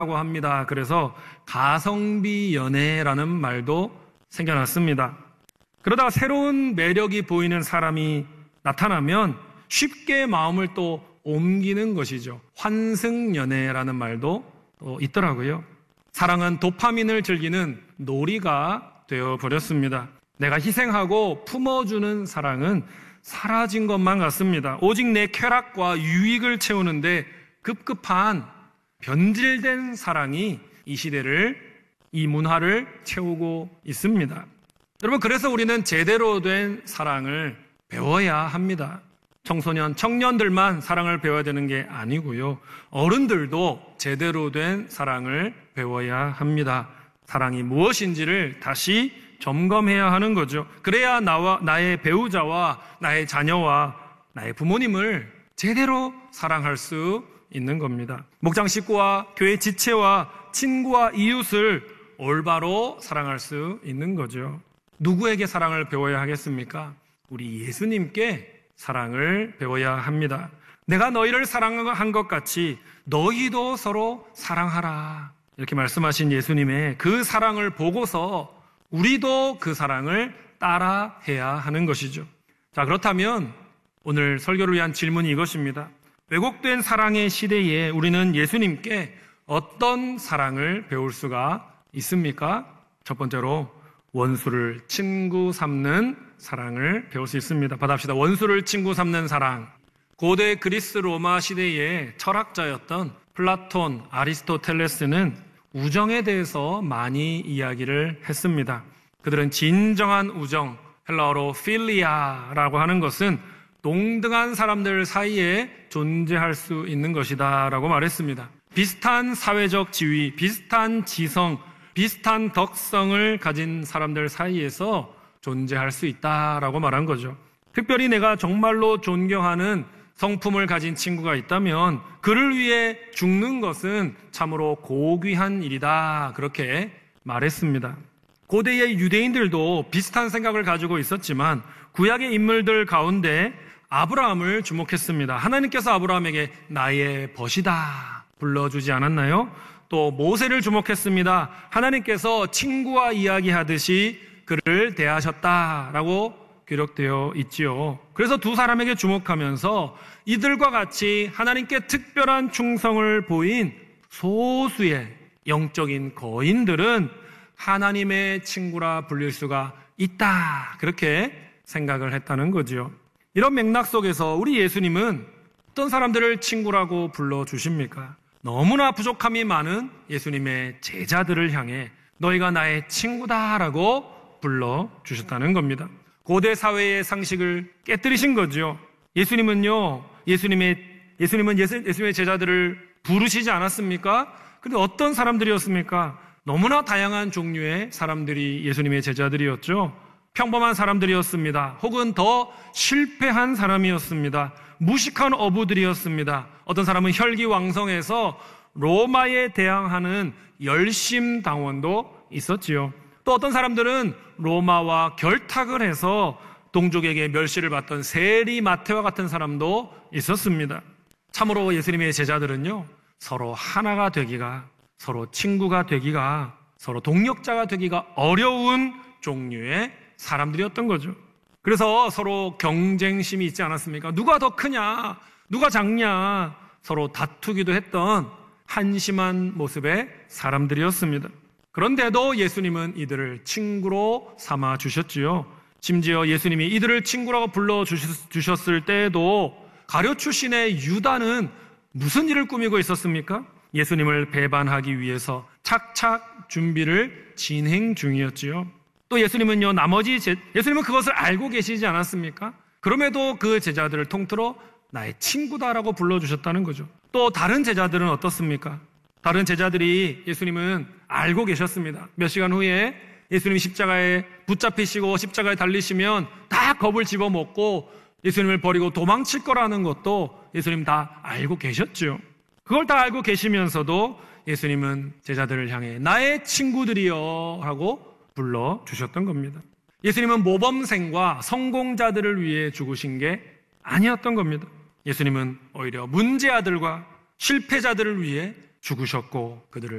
합니다. 그래서 가성비 연애라는 말도 생겨났습니다. 그러다가 새로운 매력이 보이는 사람이 나타나면 쉽게 마음을 또 옮기는 것이죠. 환승연애라는 말도 또 있더라고요. 사랑은 도파민을 즐기는 놀이가 되어버렸습니다. 내가 희생하고 품어주는 사랑은 사라진 것만 같습니다. 오직 내 쾌락과 유익을 채우는데 급급한 변질된 사랑이 이 시대를, 이 문화를 채우고 있습니다. 여러분, 그래서 우리는 제대로 된 사랑을 배워야 합니다. 청소년, 청년들만 사랑을 배워야 되는 게 아니고요. 어른들도 제대로 된 사랑을 배워야 합니다. 사랑이 무엇인지를 다시 점검해야 하는 거죠. 그래야 나의 배우자와 나의 자녀와 나의 부모님을 제대로 사랑할 수 있는 겁니다. 목장 식구와 교회 지체와 친구와 이웃을 올바로 사랑할 수 있는 거죠. 누구에게 사랑을 배워야 하겠습니까? 우리 예수님께 사랑을 배워야 합니다. 내가 너희를 사랑한 것 같이 너희도 서로 사랑하라, 이렇게 말씀하신 예수님의 그 사랑을 보고서 우리도 그 사랑을 따라해야 하는 것이죠. 자, 그렇다면 오늘 설교를 위한 질문이 이것입니다. 왜곡된 사랑의 시대에 우리는 예수님께 어떤 사랑을 배울 수가 있습니까? 첫 번째로 원수를 친구 삼는 사랑을 배울 수 있습니다. 받아봅시다. 원수를 친구 삼는 사랑. 고대 그리스 로마 시대의 철학자였던 플라톤, 아리스토텔레스는 우정에 대해서 많이 이야기를 했습니다. 그들은 진정한 우정, 헬라어로 필리아라고 하는 것은 동등한 사람들 사이에 존재할 수 있는 것이다 라고 말했습니다. 비슷한 사회적 지위, 비슷한 지성, 비슷한 덕성을 가진 사람들 사이에서 존재할 수 있다라고 말한 거죠. 특별히 내가 정말로 존경하는 성품을 가진 친구가 있다면 그를 위해 죽는 것은 참으로 고귀한 일이다, 그렇게 말했습니다. 고대의 유대인들도 비슷한 생각을 가지고 있었지만 구약의 인물들 가운데 아브라함을 주목했습니다. 하나님께서 아브라함에게 나의 벗이다 불러주지 않았나요? 또 모세를 주목했습니다. 하나님께서 친구와 이야기하듯이 그를 대하셨다라고 기록되어 있지요. 그래서 두 사람에게 주목하면서 이들과 같이 하나님께 특별한 충성을 보인 소수의 영적인 거인들은 하나님의 친구라 불릴 수가 있다, 그렇게 생각을 했다는 거지요. 이런 맥락 속에서 우리 예수님은 어떤 사람들을 친구라고 불러주십니까? 너무나 부족함이 많은 예수님의 제자들을 향해 너희가 나의 친구다라고 불러주셨다는 겁니다. 고대 사회의 상식을 깨뜨리신 거죠. 예수님은 예수님의 제자들을 부르시지 않았습니까? 그런데 어떤 사람들이었습니까? 너무나 다양한 종류의 사람들이 예수님의 제자들이었죠. 평범한 사람들이었습니다. 혹은 더 실패한 사람이었습니다. 무식한 어부들이었습니다. 어떤 사람은 혈기왕성해서 로마에 대항하는 열심당원도 있었지요. 또 어떤 사람들은 로마와 결탁을 해서 동족에게 멸시를 받던 세리마태와 같은 사람도 있었습니다. 참으로 예수님의 제자들은요, 서로 하나가 되기가, 서로 친구가 되기가, 서로 동력자가 되기가 어려운 종류의 사람들이었던 거죠. 그래서 서로 경쟁심이 있지 않았습니까? 누가 더 크냐, 누가 작냐, 서로 다투기도 했던 한심한 모습의 사람들이었습니다. 그런데도 예수님은 이들을 친구로 삼아 주셨지요. 심지어 예수님이 이들을 친구라고 불러주셨을 때에도 가룟 출신의 유다는 무슨 일을 꾸미고 있었습니까? 예수님을 배반하기 위해서 착착 준비를 진행 중이었지요. 또 예수님은 그것을 알고 계시지 않았습니까? 그럼에도 그 제자들을 통틀어 나의 친구다라고 불러주셨다는 거죠. 또 다른 제자들은 어떻습니까? 다른 제자들이 예수님은 알고 계셨습니다. 몇 시간 후에 예수님이 십자가에 붙잡히시고 십자가에 달리시면 다 겁을 집어먹고 예수님을 버리고 도망칠 거라는 것도 예수님 다 알고 계셨죠. 그걸 다 알고 계시면서도 예수님은 제자들을 향해 나의 친구들이여 하고 불러주셨던 겁니다. 예수님은 모범생과 성공자들을 위해 죽으신 게 아니었던 겁니다. 예수님은 오히려 문제아들과 실패자들을 위해 죽으셨고 그들을